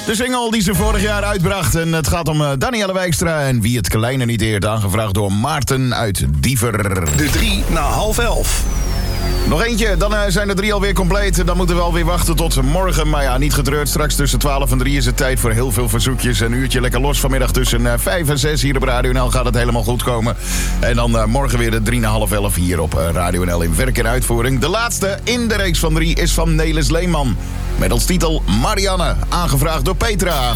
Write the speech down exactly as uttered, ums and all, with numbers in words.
De single die ze vorig jaar uitbracht. En het gaat om uh, Danielle Wijkstra en Wie het Kleine niet eert. Aangevraagd door Maarten uit Diever. De drie na half elf. Nog eentje, dan uh, zijn de drie alweer compleet. Dan moeten we alweer wachten tot morgen. Maar ja, niet getreurd. Straks tussen twaalf en drie is het tijd voor heel veel verzoekjes. Een uurtje lekker los vanmiddag tussen uh, vijf en zes hier op Radio N L gaat het helemaal goed komen. En dan uh, morgen weer de drie na half elf hier op uh, Radio N L in werk en uitvoering. De laatste in de reeks van drie is van Nelis Leeman. Met als titel Marianne, aangevraagd door Petra.